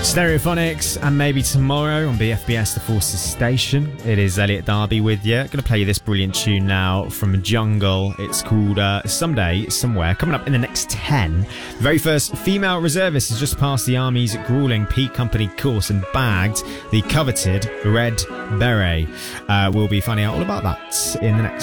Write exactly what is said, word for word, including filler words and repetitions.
Stereophonics, and maybe tomorrow on B F B S The Forces Station. It is Elliot Darby with you. Going to play you this brilliant tune now from Jungle. It's called uh, Someday, Somewhere. Coming up in the next ten. The very first female reservist has just passed the Army's grueling P Company course and bagged the coveted Red Beret. Uh, we'll be finding out all about that in the next